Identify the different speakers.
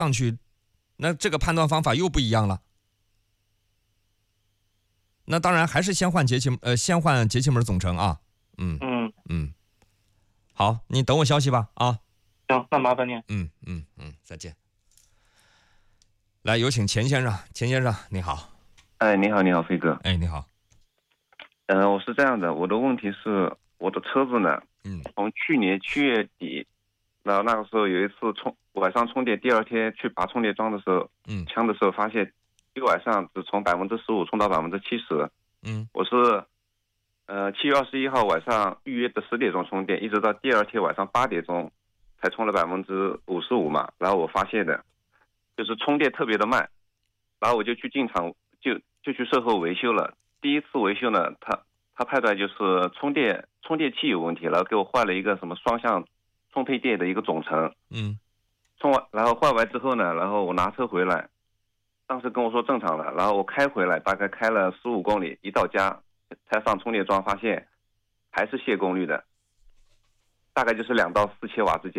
Speaker 1: 上去，那这个判断方法又不一样了。那当然还是先换节气门总成啊。好，你等我消息吧啊。
Speaker 2: 行，那麻烦您。
Speaker 1: 再见。来，有请钱先生。钱先生，你好。
Speaker 3: 哎，你好，飞哥。
Speaker 1: 哎，你好。
Speaker 3: 我是这样的，我的问题是我的车子呢，从去年7月底，然后那个时候有一次晚上充电，第二天去拔充电桩的时候，枪的时候发现一个晚上只从15%充到70%。我是7月21号晚上预约的10点钟充电，一直到第二天晚上8点钟才充了55%嘛。然后我发现的就是充电特别的慢，然后我就去进厂就去售后维修了。第一次维修呢，他判断就是充电器有问题，然后给我换了一个什么双向充配电的一个总成。充完，然后换完之后呢，然后我拿车回来，当时跟我说正常了，然后我开回来，大概开了15公里，一到家才上充电桩，发现还是泄功率的，大概就是2到4千瓦之间。